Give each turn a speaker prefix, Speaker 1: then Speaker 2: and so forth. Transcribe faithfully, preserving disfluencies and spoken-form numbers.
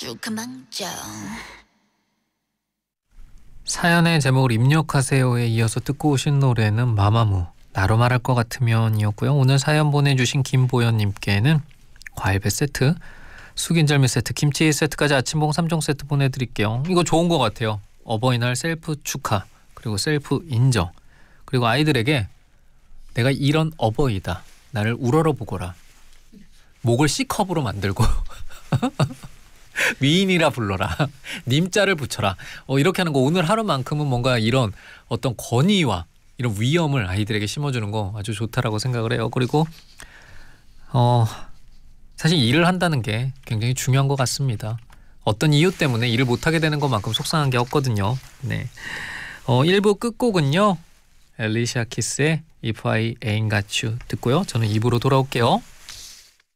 Speaker 1: 쭉 망쳐.
Speaker 2: 사연의 제목을 입력하세요에 이어서 듣고 오신 노래는 마마무 나로 말할 것 같으면 이었고요. 오늘 사연 보내주신 김보연님께는 과일배 세트, 숙인절미 세트, 김치 세트까지 아침봉 삼 종 세트 보내드릴게요. 이거 좋은 것 같아요. 어버이날 셀프 축하, 그리고 셀프 인정, 그리고 아이들에게 내가 이런 어버이다, 나를 우러러 보거라, 목을 C컵으로 만들고 미인이라 불러라, 님자를 붙여라, 어, 이렇게 하는 거 오늘 하루만큼은 뭔가 이런 어떤 권위와 이런 위엄을 아이들에게 심어주는 거 아주 좋다라고 생각을 해요. 그리고 어 사실 일을 한다는 게 굉장히 중요한 것 같습니다. 어떤 이유 때문에 일을 못하게 되는 것만큼 속상한 게 없거든요. 네. 어, 일 부 끝곡은요, 엘리샤 키스의 If I Ain't Got You 듣고요. 저는 이 부로 돌아올게요.